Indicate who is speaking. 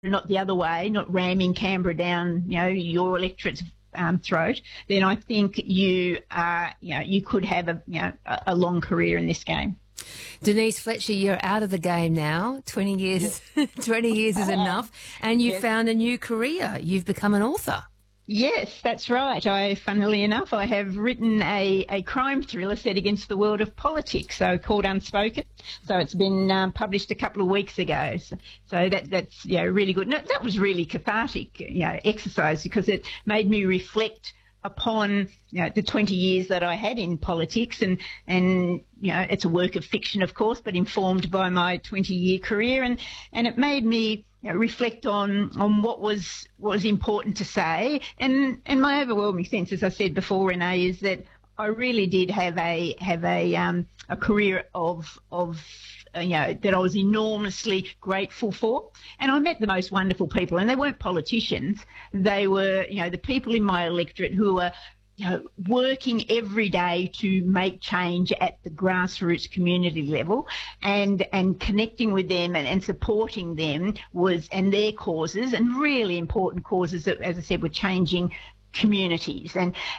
Speaker 1: not the other way, not ramming Canberra down, your electorate's throat, then I think you could have a long career in this game.
Speaker 2: Denise Fletcher, you're out of the game now. 20 years, 20 years is enough, and you found a new career. You've become an author.
Speaker 1: Yes, that's right. Funnily enough, I have written a crime thriller set against the world of politics, so called Unspoken. So it's been published a couple of weeks ago. So that's really good. And that was really cathartic, exercise, because it made me reflect upon the 20 years that I had in politics, and it's a work of fiction, of course, but informed by my 20-year career, and it made me reflect on what was important to say, and my overwhelming sense, as I said before, Renee, is that I really did have a career of that I was enormously grateful for. And I met the most wonderful people, and they weren't politicians. They were, the people in my electorate who were, working every day to make change at the grassroots community level, and connecting with them and supporting them and their causes, and really important causes that, as I said, were changing communities.